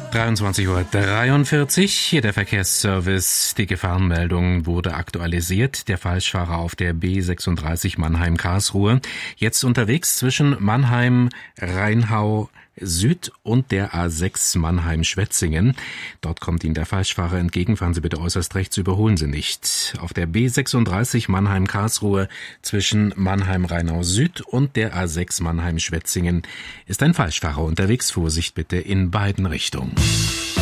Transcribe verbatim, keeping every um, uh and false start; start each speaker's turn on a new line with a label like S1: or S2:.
S1: dreiundzwanzig Uhr dreiundvierzig, hier der Verkehrsservice. Die Gefahrenmeldung wurde aktualisiert. Der Falschfahrer auf der B sechsunddreißig Mannheim-Karlsruhe. Jetzt unterwegs zwischen Mannheim-Rheinhau Süd und der A sechs Mannheim-Schwetzingen. Dort kommt Ihnen der Falschfahrer entgegen. Fahren Sie bitte äußerst rechts, überholen Sie nicht. Auf der B sechsunddreißig Mannheim-Karlsruhe zwischen Mannheim-Rheinhau Süd und der A sechs Mannheim-Schwetzingen ist ein Falschfahrer unterwegs. Vorsicht bitte in beiden Richtungen.